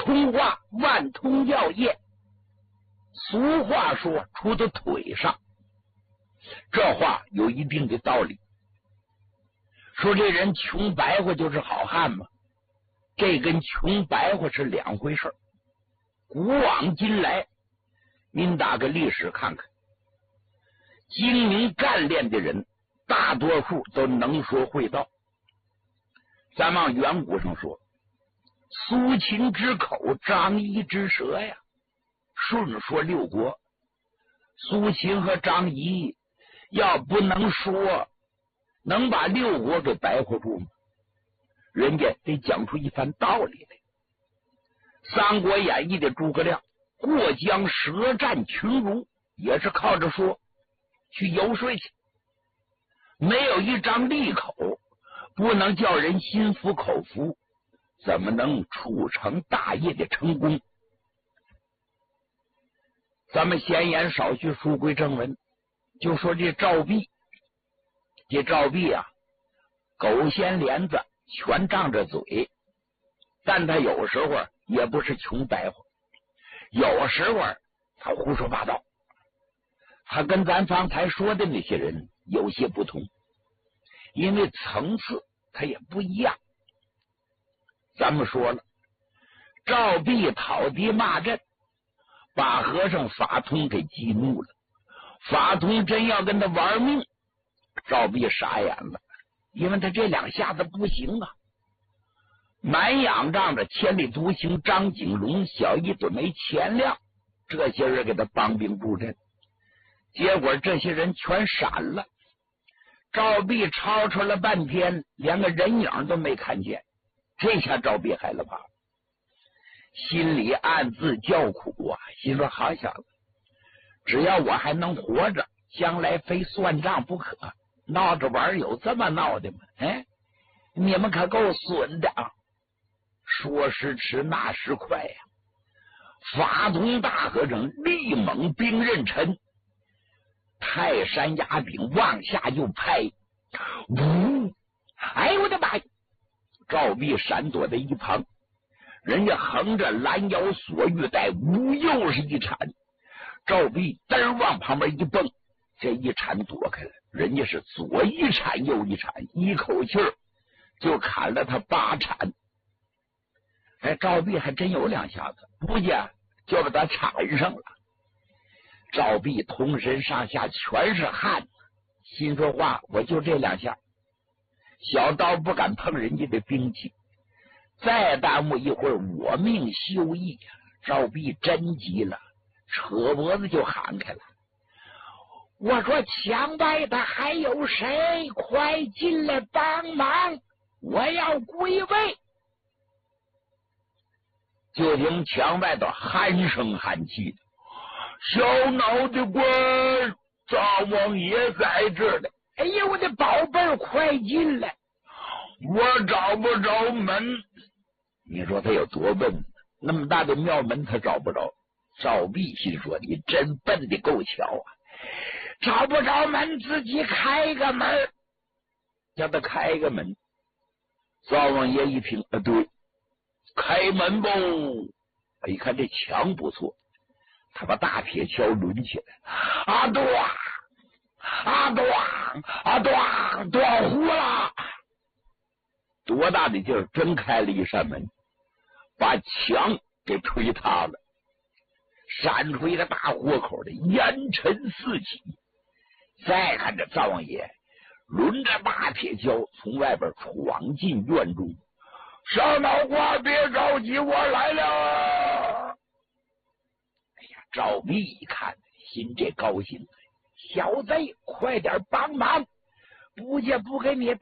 通话万通药业。俗话说出到腿上，这话有一定的道理。说这人穷白话就是好汉嘛，这跟穷白话是两回事。古往今来，您打个历史看看，精明干练的人大多数都能说会道。咱往远古上说，苏秦之口，张仪之舌呀。顺说六国，苏秦和张仪要不能说，能把六国给白活住吗？人家得讲出一番道理来。三国演义的诸葛亮过江舌战群儒，也是靠着说去游说去，没有一张利口，不能叫人心服口服，怎么能促成大业的成功？咱们闲言少叙，书归正文，就说这赵壁，狗掀帘子，全仗着嘴，但他有时候也不是穷白话，有时候他胡说八道，他跟咱方才说的那些人有些不同，因为层次他也不一样。咱们说了，赵壁讨敌骂阵，把和尚法通给激怒了，法通真要跟他玩命，赵壁傻眼了，因为他这两下子不行啊。满仰仗着千里独行张景龙、小一准没钱亮这些人给他帮兵布阵，结果这些人全闪了。赵壁吵吵了半天，连个人影都没看见，这下赵壁害了怕，心里暗自叫苦啊，心说好小子，只要我还能活着，将来非算账不可，闹着玩有这么闹的吗？你们可够损的啊！说时迟那时快呀，法通大和尚力猛兵刃沉，泰山压顶往下就拍，呜！哎呦我的妈呀！赵壁闪躲在一旁，人家横着拦腰锁玉带，呜又是一铲，赵壁嘚往旁边一蹦，这一铲躲开了，人家是左一铲右一铲，一口气儿就砍了他8铲。赵壁还真有两下子，不见就把他铲上了。赵壁通身上下全是汗，心说话我就这两下，小刀不敢碰人家的兵器，再耽误一会儿我命休矣。赵壁真急了，扯脖子就喊开了，我说墙外的还有谁？快进来帮忙，我要归位。就听墙外头鼾声鼾气的，小脑袋瓜，赵王爷在这里。哎呀，我的宝贝儿，快进来！我找不着门。你说他有多笨？那么大的庙门他找不着。赵壁心说：“你真笨的够巧啊！找不着门，自己开个门，叫他开个门。”赵王爷一听，对，开门不？一看这墙不错，他把大铁锹抡起来，阿多断呼了！多大的劲儿，真开了一扇门，把墙给推塌了，闪出一个大豁口的烟尘四起。再看这赵王爷抡着大铁锹从外边闯进院中，小脑瓜别着急，我来了。哎呀，赵壁一看心这高兴，小子快点帮忙，不介不给你